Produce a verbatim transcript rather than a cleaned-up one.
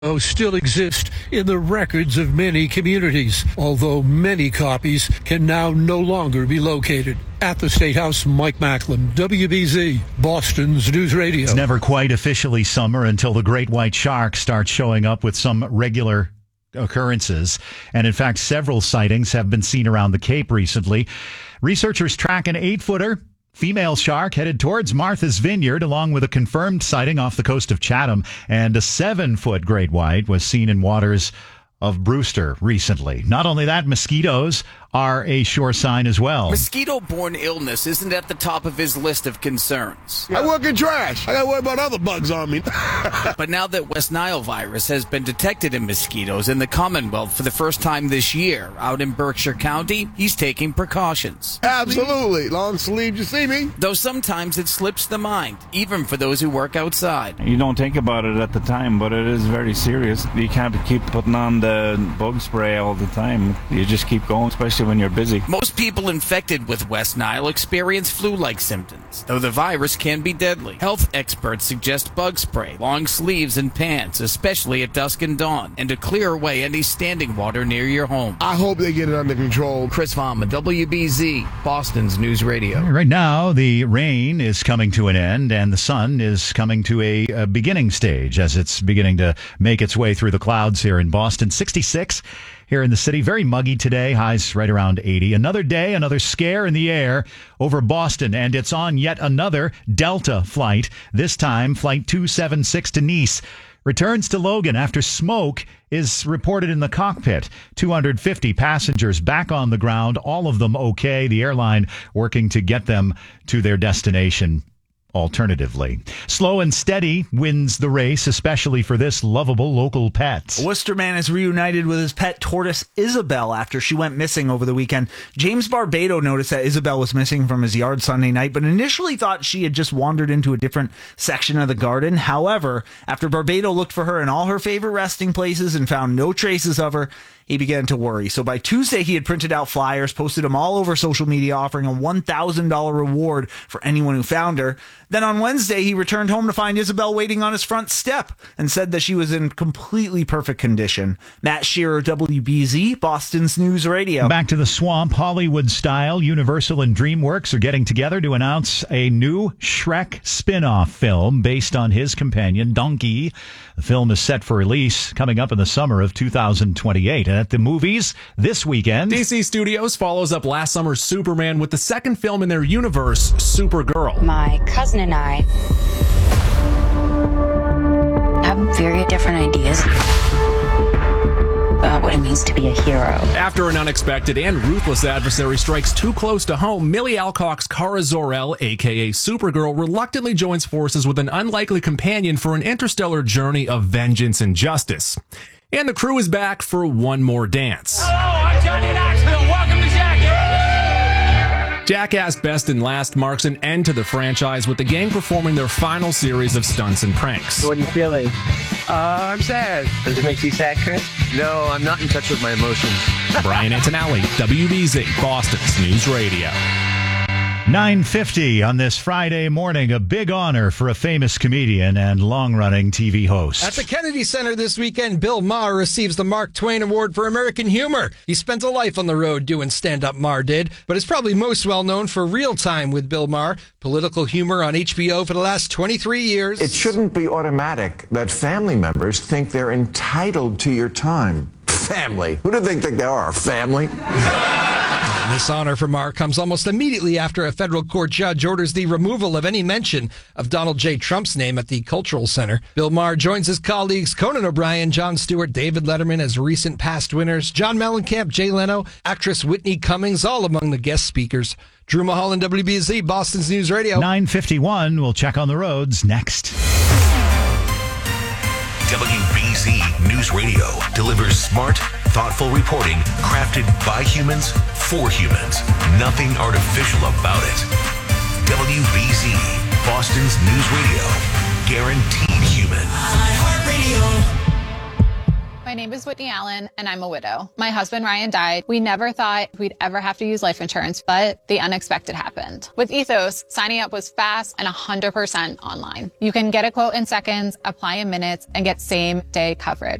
still exist in the records of many communities, although many copies can now no longer be located. At the State House, Mike Macklin, W B Z, Boston's News Radio. It's never quite officially summer until the great white shark starts showing up with some regular occurrences. And in fact, several sightings have been seen around the Cape recently. Researchers track an eight-footer female shark headed towards Martha's Vineyard, along with a confirmed sighting off the coast of Chatham, and a seven-foot great white was seen in waters of Brewster recently. Not only that, mosquitoes are a sure sign as well. Mosquito-borne illness isn't at the top of his list of concerns. I work in trash. I gotta worry about other bugs on me. But now that West Nile virus has been detected in mosquitoes in the Commonwealth for the first time this year out in Berkshire County, he's taking precautions. Absolutely. Long sleeve, you see me? Though sometimes it slips the mind, even for those who work outside. You don't think about it at the time, but it is very serious. You can't keep putting on the bug spray all the time. You just keep going, especially when you're busy. Most people infected with West Nile experience flu-like symptoms, though the virus can be deadly. Health experts suggest bug spray, long sleeves and pants, especially at dusk and dawn, and to clear away any standing water near your home. I hope they get it under control. Chris Vama, W B Z, Boston's News Radio. Right now, the rain is coming to an end, and the sun is coming to a, a beginning stage as it's beginning to make its way through the clouds here in Boston. sixty-six here in the city. Very muggy today. Highs right around eighty. Another day, another scare in the air over Boston, and it's on yet another Delta flight. This time, Flight two seventy-six to Nice returns to Logan after smoke is reported in the cockpit. two hundred fifty passengers back on the ground, all of them okay. The airline working to get them to their destination. Alternatively, slow and steady wins the race, especially for this lovable local pet. A Worcester man is reunited with his pet tortoise, Isabel, after she went missing over the weekend. James Barbado noticed that Isabel was missing from his yard Sunday night, but initially thought she had just wandered into a different section of the garden. However, after Barbado looked for her in all her favorite resting places and found no traces of her, he began to worry. So by Tuesday, he had printed out flyers, posted them all over social media, offering a one thousand dollars reward for anyone who found her. Then on Wednesday, he returned home to find Isabel waiting on his front step and said that she was in completely perfect condition. Matt Shearer, W B Z, Boston's News Radio. Back to the swamp, Hollywood style. Universal and DreamWorks are getting together to announce a new Shrek spin-off film based on his companion, Donkey. The film is set for release coming up in the summer of two thousand twenty-eight. And at the movies this weekend, D C Studios follows up last summer's Superman with the second film in their universe, Supergirl. My cousin and I have very different ideas about what it means to be a hero. After an unexpected and ruthless adversary strikes too close to home, Millie Alcock's Kara Zor-El, a k a. Supergirl, reluctantly joins forces with an unlikely companion for an interstellar journey of vengeance and justice. And the crew is back for one more dance. Hello, I'm Johnny Knoxville. Welcome to Jackass. Jackass Best and Last marks an end to the franchise, with the gang performing their final series of stunts and pranks. What are you feeling? Uh, I'm sad. Does it make you sad, Chris? No, I'm not in touch with my emotions. Brian Antonelli, W B Z, Boston's News Radio. nine fifty on this Friday morning, a big honor for a famous comedian and long-running T V host. At the Kennedy Center this weekend, Bill Maher receives the Mark Twain Award for American Humor. He spent a life on the road doing stand-up, Maher did, but is probably most well-known for Real Time with Bill Maher, political humor on H B O for the last twenty-three years. It shouldn't be automatic that family members think they're entitled to your time. Family. Who do they think they are? Family? This honor for Maher comes almost immediately after a federal court judge orders the removal of any mention of Donald J. Trump's name at the Cultural Center. Bill Maher joins his colleagues Conan O'Brien, Jon Stewart, David Letterman as recent past winners, John Mellencamp, Jay Leno, actress Whitney Cummings, all among the guest speakers. Drew Mulholland, W B Z, Boston's News Radio. nine fifty-one, we'll check on the roads next. W B Z News Radio delivers smart, thoughtful reporting crafted by humans for humans. Nothing artificial about it. W B Z, Boston's News Radio. Guaranteed human. iHeartRadio. My name is Whitney Allen, and I'm a widow. My husband, Ryan, died. We never thought we'd ever have to use life insurance, but the unexpected happened. With Ethos, signing up was fast and one hundred percent online. You can get a quote in seconds, apply in minutes, and get same-day coverage.